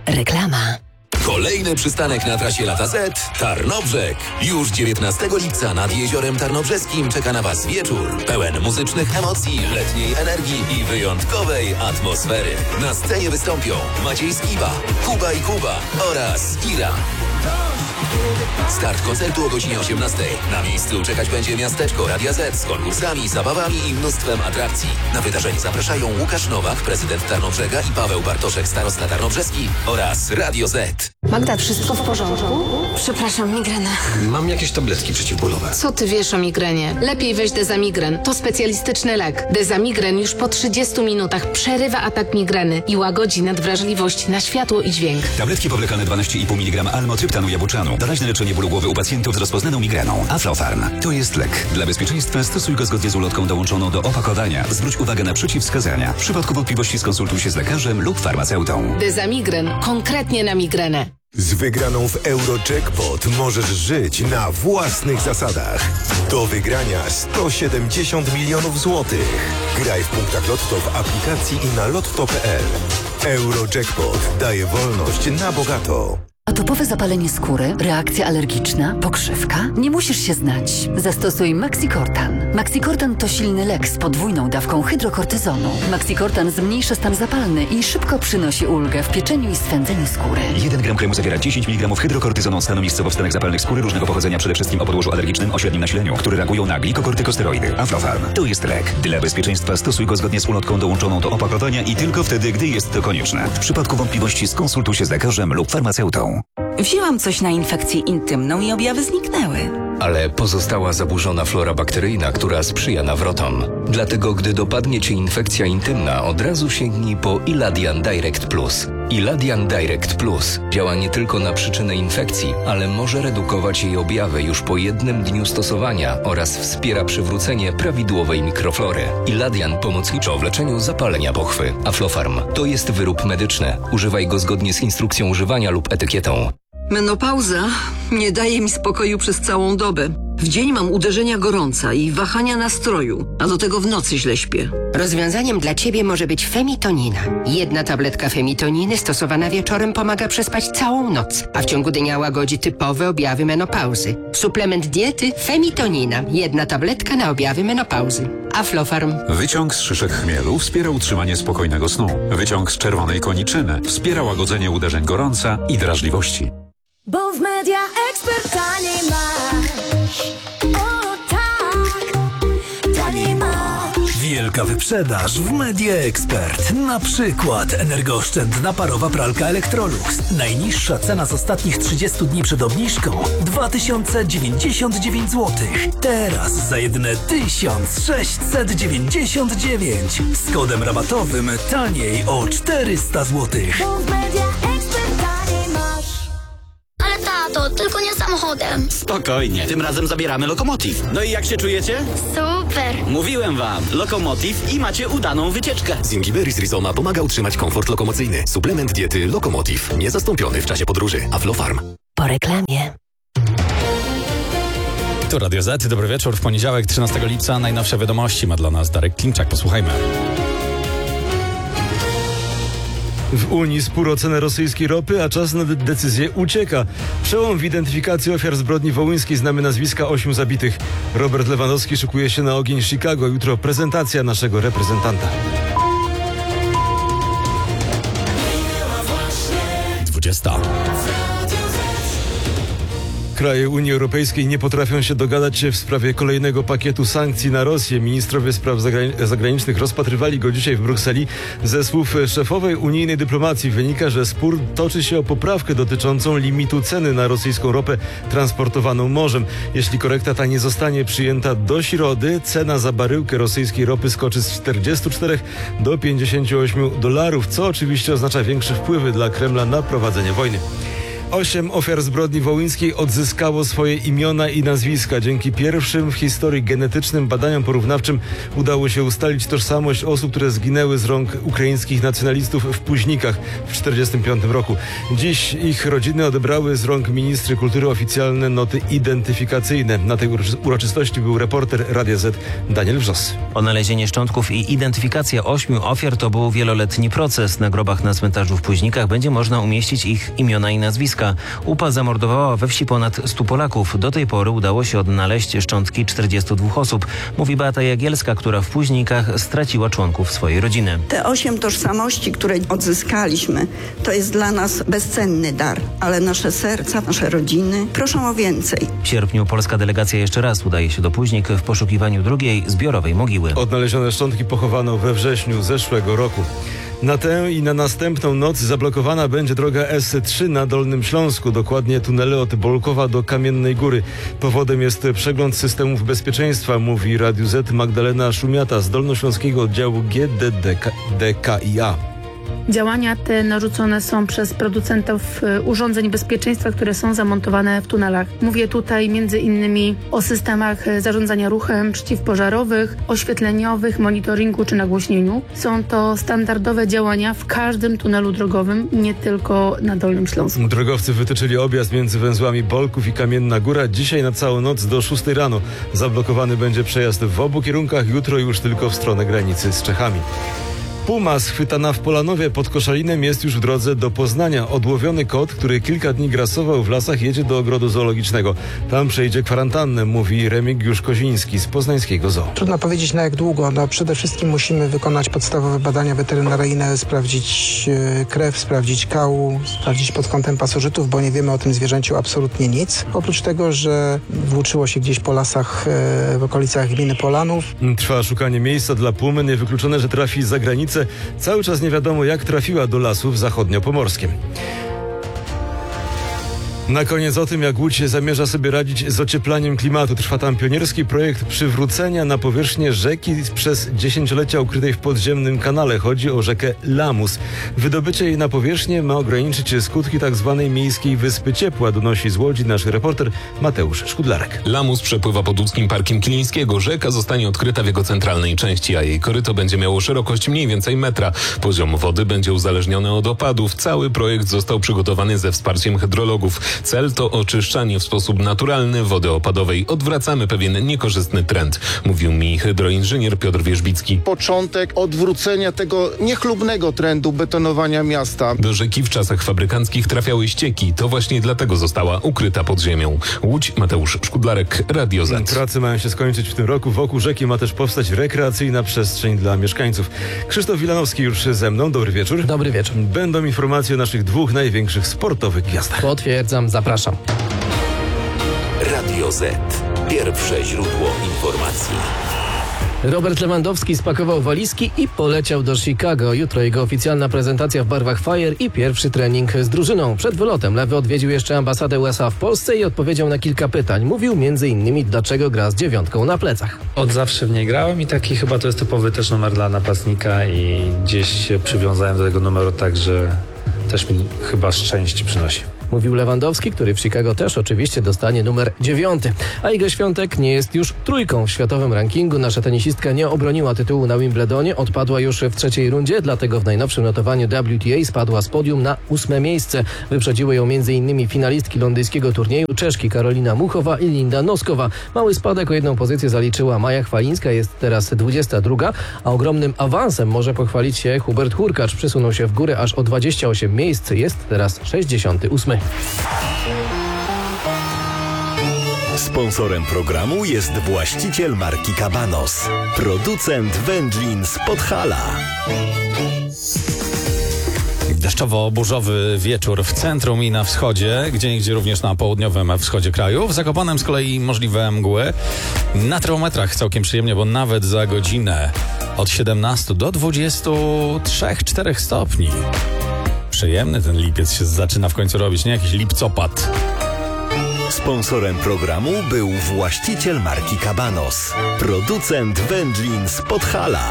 Reklama. Kolejny przystanek na trasie Lata Z – Tarnobrzeg. Już 19 lipca nad Jeziorem Tarnobrzeskim czeka na Was wieczór pełen muzycznych emocji, letniej energii i wyjątkowej atmosfery. Na scenie wystąpią Maciej Skiba, Kuba i Kuba oraz Ira. Start koncertu o godzinie 18. Na miejscu czekać będzie miasteczko Radia Z z konkursami, zabawami i mnóstwem atrakcji. Na wydarzenie zapraszają Łukasz Nowak, prezydent Tarnobrzega, i Paweł Bartoszek, starosta tarnobrzeski oraz Radio Z. Magda, wszystko w porządku? Przepraszam, migrena. Mam jakieś tabletki przeciwbólowe. Co ty wiesz o migrenie? Lepiej weź Dezamigren. To specjalistyczny lek. Dezamigren już po 30 minutach przerywa atak migreny i łagodzi nadwrażliwość na światło i dźwięk. Tabletki powlekane 12,5 mg almotryptanu jabłczanu. Doraźne leczenie bólu głowy u pacjentów z rozpoznaną migreną. Aflofarm. To jest lek. Dla bezpieczeństwa stosuj go zgodnie z ulotką dołączoną do opakowania. Zwróć uwagę na przeciwwskazania. W przypadku wątpliwości skonsultuj się z lekarzem lub farmaceutą. Dezamigren. Konkretnie na migrenę. Z wygraną w Eurojackpot możesz żyć na własnych zasadach. Do wygrania 170 milionów złotych. Graj w punktach Lotto w aplikacji i na lotto.pl. Eurojackpot daje wolność na bogato. Atopowe zapalenie skóry, reakcja alergiczna, pokrzywka? Nie musisz się znać. Zastosuj Maxicortan. Maxicortan to silny lek z podwójną dawką hydrokortyzonu. Maxicortan zmniejsza stan zapalny i szybko przynosi ulgę w pieczeniu i swędzeniu skóry. 1 gram kremu zawiera 10 mg hydrokortyzonu stanu miejscowo-wstanek zapalnych skóry różnego pochodzenia, przede wszystkim o podłożu alergicznym o średnim nasileniu, które reagują na glikokortykosteroidy. Aflofarm. To jest lek. Dla bezpieczeństwa stosuj go zgodnie z ulotką dołączoną do opakowania i tylko wtedy, gdy jest to konieczne. W przypadku wątpliwości skonsultuj się z lekarzem lub farmaceutą. Wzięłam coś na infekcję intymną i objawy zniknęły. Ale pozostała zaburzona flora bakteryjna, która sprzyja nawrotom. Dlatego, gdy dopadnie Cię infekcja intymna, od razu sięgnij po Iladian Direct Plus. Iladian Direct Plus działa nie tylko na przyczynę infekcji, ale może redukować jej objawy już po 1 dniu stosowania oraz wspiera przywrócenie prawidłowej mikroflory. Iladian pomocniczo w leczeniu zapalenia pochwy. Aflofarm to jest wyrób medyczny. Używaj go zgodnie z instrukcją używania lub etykietą. Menopauza nie daje mi spokoju przez całą dobę. W dzień mam uderzenia gorąca i wahania nastroju, a do tego w nocy źle śpię. Rozwiązaniem dla Ciebie może być Femitonina. 1 tabletka Femitoniny stosowana wieczorem pomaga przespać całą noc, a w ciągu dnia łagodzi typowe objawy menopauzy. Suplement diety Femitonina. 1 tabletka na objawy menopauzy. Aflofarm. Wyciąg z szyszek chmielu wspiera utrzymanie spokojnego snu. Wyciąg z czerwonej koniczyny wspiera łagodzenie uderzeń gorąca i drażliwości. Bo w Media Expert taniej masz. O tak, taniej masz. Wielka wyprzedaż w Media Expert. Na przykład energooszczędna parowa pralka Electrolux. Najniższa cena z ostatnich 30 dni przed obniżką 2099 zł. Teraz za jedyne 1699. Z kodem rabatowym taniej o 400 zł. Bo w Media Expert taniej masz. Ale tato, tylko nie samochodem. Spokojnie, tym razem zabieramy Lokomotiv. No i jak się czujecie? Super. Mówiłem wam, Lokomotiv i macie udaną wycieczkę. Zingiberis Rizoma pomaga utrzymać komfort lokomocyjny. Suplement diety Lokomotiv. Niezastąpiony w czasie podróży. Aflofarm. Po reklamie. Tu Radio Z. Dobry wieczór. W poniedziałek, 13 lipca. Najnowsze wiadomości ma dla nas Darek Klimczak. Posłuchajmy. W Unii spór o cenę rosyjskiej ropy, a czas na decyzję ucieka. Przełom w identyfikacji ofiar zbrodni wołyńskiej, znamy nazwiska 8 zabitych. Robert Lewandowski szykuje się na ogień Chicago. Jutro prezentacja naszego reprezentanta. 20. Kraje Unii Europejskiej nie potrafią się dogadać w sprawie kolejnego pakietu sankcji na Rosję. Ministrowie spraw zagranicznych rozpatrywali go dzisiaj w Brukseli. Ze słów szefowej unijnej dyplomacji wynika, że spór toczy się o poprawkę dotyczącą limitu ceny na rosyjską ropę transportowaną morzem. Jeśli korekta ta nie zostanie przyjęta do środy, cena za baryłkę rosyjskiej ropy skoczy z 44 do $58, co oczywiście oznacza większe wpływy dla Kremla na prowadzenie wojny. 8 ofiar zbrodni wołyńskiej odzyskało swoje imiona i nazwiska. Dzięki pierwszym w historii genetycznym badaniom porównawczym udało się ustalić tożsamość osób, które zginęły z rąk ukraińskich nacjonalistów w Późnikach w 1945 roku. Dziś ich rodziny odebrały z rąk ministry kultury oficjalne noty identyfikacyjne. Na tej uroczystości był reporter Radia Z Daniel Wrzos. Odnalezienie szczątków i identyfikacja 8 ofiar to był wieloletni proces. Na grobach na cmentarzu w Późnikach będzie można umieścić ich imiona i nazwiska. UPA zamordowała we wsi ponad 100 Polaków. Do tej pory udało się odnaleźć szczątki 42 osób. Mówi Beata Jagielska, która w Późnikach straciła członków swojej rodziny. Te 8 tożsamości, które odzyskaliśmy, to jest dla nas bezcenny dar. Ale nasze serca, nasze rodziny proszą o więcej. W sierpniu polska delegacja jeszcze raz udaje się do Późnik w poszukiwaniu drugiej zbiorowej mogiły. Odnalezione szczątki pochowano we wrześniu zeszłego roku. Na tę i na następną noc zablokowana będzie droga S3 na Dolnym Śląsku, dokładnie tunele od Bolkowa do Kamiennej Góry. Powodem jest przegląd systemów bezpieczeństwa, mówi Radiu Z Magdalena Szumiata z Dolnośląskiego Oddziału GDDKiA. Działania te narzucone są przez producentów urządzeń bezpieczeństwa, które są zamontowane w tunelach. Mówię tutaj m.in. o systemach zarządzania ruchem przeciwpożarowych, oświetleniowych, monitoringu czy nagłośnieniu. Są to standardowe działania w każdym tunelu drogowym, nie tylko na Dolnym Śląsku. Drogowcy wytyczyli objazd między węzłami Bolków i Kamienna Góra. Dzisiaj na całą noc do 6 rano. Zablokowany będzie przejazd w obu kierunkach, jutro już tylko w stronę granicy z Czechami. Puma schwytana w Polanowie pod Koszalinem jest już w drodze do Poznania. Odłowiony kot, który kilka dni grasował w lasach, jedzie do ogrodu zoologicznego. Tam przejdzie kwarantannę, mówi Remigiusz Koziński z poznańskiego zoo. Trudno powiedzieć na jak długo. Przede wszystkim musimy wykonać podstawowe badania weterynaryjne, sprawdzić krew, sprawdzić kał, sprawdzić pod kątem pasożytów, bo nie wiemy o tym zwierzęciu absolutnie nic. Oprócz tego, że włóczyło się gdzieś po lasach w okolicach gminy Polanów. Trwa szukanie miejsca dla pumy. Niewykluczone, że trafi za granicę. Cały czas nie wiadomo, jak trafiła do lasów zachodniopomorskim. Na koniec o tym, jak Łódź zamierza sobie radzić z ocieplaniem klimatu. Trwa tam pionierski projekt przywrócenia na powierzchnię rzeki przez dziesięciolecia ukrytej w podziemnym kanale. Chodzi o rzekę Lamus. Wydobycie jej na powierzchnię ma ograniczyć skutki tzw. miejskiej wyspy ciepła, donosi z Łodzi nasz reporter Mateusz Szkudlarek. Lamus przepływa pod łódzkim Parkiem Kilińskiego. Rzeka zostanie odkryta w jego centralnej części, a jej koryto będzie miało szerokość mniej więcej metra. Poziom wody będzie uzależniony od opadów. Cały projekt został przygotowany ze wsparciem hydrologów. Cel to oczyszczanie w sposób naturalny wody opadowej. Odwracamy pewien niekorzystny trend, mówił mi hydroinżynier Piotr Wierzbicki. Początek odwrócenia tego niechlubnego trendu betonowania miasta. Do rzeki w czasach fabrykanckich trafiały ścieki. To właśnie dlatego została ukryta pod ziemią. Łódź, Mateusz Szkudlarek, Radio Z. Prace mają się skończyć w tym roku. Wokół rzeki ma też powstać rekreacyjna przestrzeń dla mieszkańców. Krzysztof Wilanowski już ze mną. Dobry wieczór. Dobry wieczór. Będą informacje o naszych dwóch największych sportowych gwiazdach. Potwierdzam, zapraszam. Radio Z. Pierwsze źródło informacji. Robert Lewandowski spakował walizki i poleciał do Chicago. Jutro jego oficjalna prezentacja w barwach Fire i pierwszy trening z drużyną. Przed wylotem Lewy odwiedził jeszcze ambasadę USA w Polsce i odpowiedział na kilka pytań. Mówił m.in. dlaczego gra z 9 na plecach. Od zawsze w niej grałem i taki chyba to jest typowy też numer dla napastnika i gdzieś się przywiązałem do tego numeru tak, że też mi chyba szczęście przynosi. Mówił Lewandowski, który w Chicago też oczywiście dostanie numer 9. A Iga Świątek nie jest już trójką w światowym rankingu. Nasza tenisistka nie obroniła tytułu na Wimbledonie, odpadła już w trzeciej rundzie, dlatego w najnowszym notowaniu WTA spadła z podium na 8. miejsce. Wyprzedziły ją m.in. finalistki londyńskiego turnieju, Czeszki Karolina Muchowa i Linda Noskowa. Mały spadek o 1 pozycję zaliczyła Maja Chwalińska, jest teraz 22, a ogromnym awansem może pochwalić się Hubert Hurkacz. Przysunął się w górę aż o 28 miejsc, jest teraz 68. Sponsorem programu jest właściciel marki Cabanos, producent wędlin z Podhala. Deszczowo-burzowy wieczór w centrum i na wschodzie, gdzieniegdzie również na południowym wschodzie kraju. W Zakopanem z kolei możliwe mgły. Na termometrach całkiem przyjemnie, bo nawet za godzinę od 17 do 23-4 stopni. Przyjemny ten lipiec się zaczyna w końcu robić, nie jakiś lipcopad. Sponsorem programu był właściciel marki Cabanos, producent wędlin z Podhala.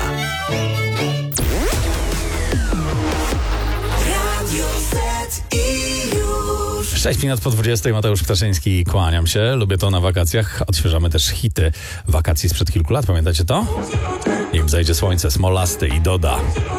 Radio Z i już 6 minut po 20. Mateusz Ptaszyński, kłaniam się. Lubię to na wakacjach. Odświeżamy też hity wakacji sprzed kilku lat. Pamiętacie to? Nim zajdzie słońce, Smolasty i Doda.